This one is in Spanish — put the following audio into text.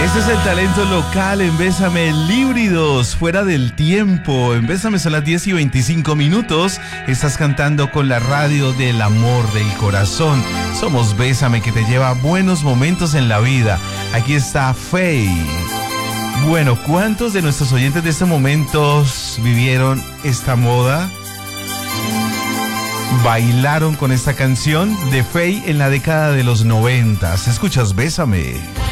Este es el talento local en Bésame, el híbridos, fuera del tiempo. En Bésame son las 10:25. Estás cantando con la radio del amor del corazón. Somos Bésame, que te lleva buenos momentos en la vida. Aquí está Faye. Bueno, ¿cuántos de nuestros oyentes de este momento vivieron esta moda? ¿Bailaron con esta canción de Faye en la década de los 90? ¿Escuchas Bésame?